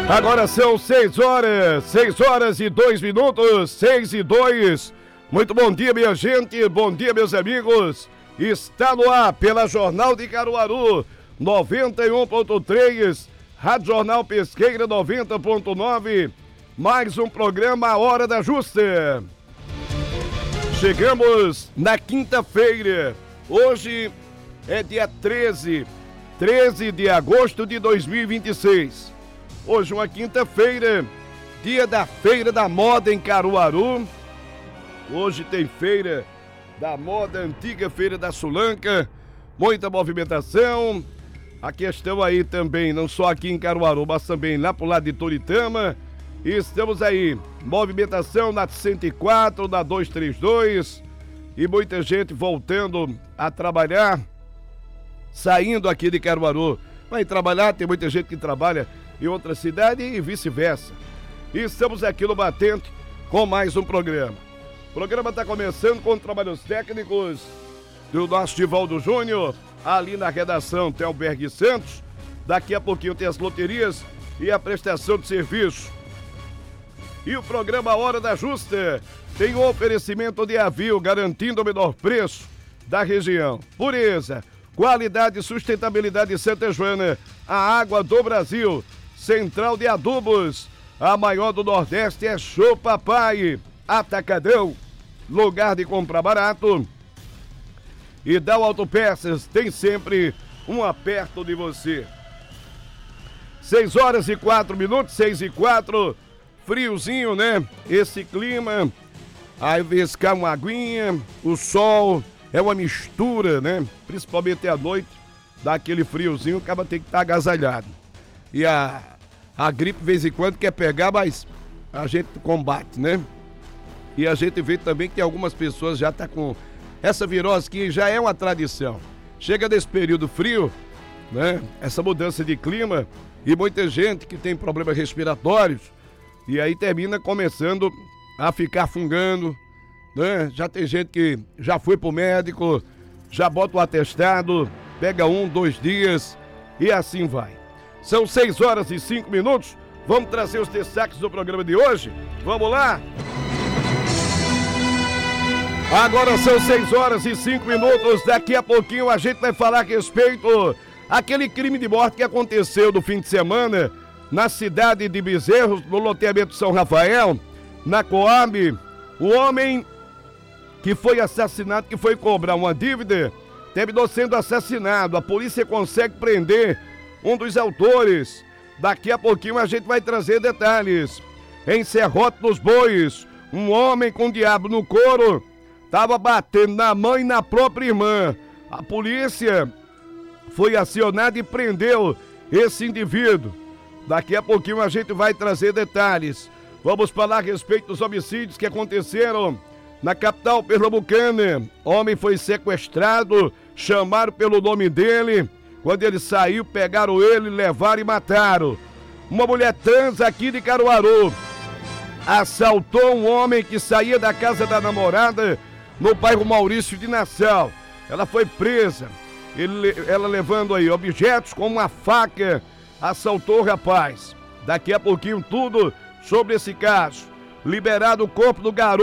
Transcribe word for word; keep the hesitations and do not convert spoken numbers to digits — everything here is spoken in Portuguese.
Agora são seis horas, seis horas e dois minutos, seis e dois. Muito bom dia, minha gente, bom dia, meus amigos. Está no ar pela Jornal de Caruaru, noventa e um ponto três, Rádio Jornal Pesqueira noventa ponto nove, mais um programa A Hora da Justa. Chegamos na quinta-feira, hoje é dia treze, treze de agosto de dois mil e vinte e seis. Hoje uma quinta-feira, dia da Feira da Moda em Caruaru. Hoje tem Feira da Moda, antiga Feira da Sulanca, muita movimentação. A questão aí também, não só aqui em Caruaru, mas também lá pro lado de Toritama. E estamos aí, movimentação na cento e quatro, na duzentos e trinta e dois, e muita gente voltando a trabalhar, saindo aqui de Caruaru. Vai trabalhar, tem muita gente que trabalha em outra cidade e vice-versa. E estamos aqui no Batente com mais um programa. O programa está começando com trabalhos técnicos do nosso Divaldo Júnior, ali na redação tem Albergue Santos. Daqui a pouquinho tem as loterias e a prestação de serviço. E o programa Hora da Justa tem um oferecimento de Avil, garantindo o menor preço da região. Pureza, qualidade e sustentabilidade de Santa Joana, a água do Brasil. Central de Adubos, a maior do Nordeste é Show Papai. Atacadão, lugar de comprar barato. E Dal Autopeças, tem sempre um aperto de você. seis horas e quatro minutos, seis e quatro, friozinho, né? Esse clima, às vezes cai uma aguinha, o sol, é uma mistura, né? Principalmente à noite, dá aquele friozinho, acaba tem que estar agasalhado. E a, a gripe, de vez em quando, quer pegar, mas a gente combate, né? E a gente vê também que tem algumas pessoas já tá com essa virose que já é uma tradição. Chega desse período frio, né? Essa mudança de clima e muita gente que tem problemas respiratórios e aí termina começando a ficar fungando, né? Já tem gente que já foi pro médico, já bota o atestado, pega um, dois dias e assim vai. São seis horas e cinco minutos. Vamos trazer os destaques do programa de hoje? Vamos lá? Agora são seis horas e cinco minutos. Daqui a pouquinho a gente vai falar a respeito aquele crime de morte que aconteceu no fim de semana na cidade de Bezerros, no loteamento São Rafael, na Coab. O homem que foi assassinado, que foi cobrar uma dívida, terminou sendo assassinado. A polícia consegue prender um dos autores. Daqui a pouquinho a gente vai trazer detalhes. Em Serrote dos Bois, um homem com diabo no couro estava batendo na mãe e na própria irmã. A polícia foi acionada e prendeu esse indivíduo. Daqui a pouquinho a gente vai trazer detalhes. Vamos falar a respeito dos homicídios que aconteceram na capital pernambucana. Homem foi sequestrado, chamaram pelo nome dele. Quando ele saiu, pegaram ele, levaram e mataram. Uma mulher trans aqui de Caruaru assaltou um homem que saía da casa da namorada no bairro Maurício de Nassau. Ela foi presa. Ele, ela levando aí objetos como uma faca, assaltou o rapaz. Daqui a pouquinho tudo sobre esse caso. Liberado o corpo do garoto.